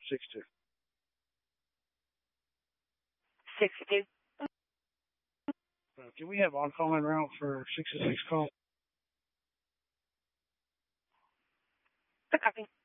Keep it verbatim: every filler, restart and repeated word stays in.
six two. Six two. Uh, can we have oncoming route for six to six call? Good copy.